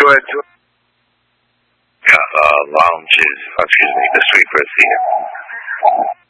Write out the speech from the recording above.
Go ahead. Yeah, lounge is, excuse me, the suite for a theater.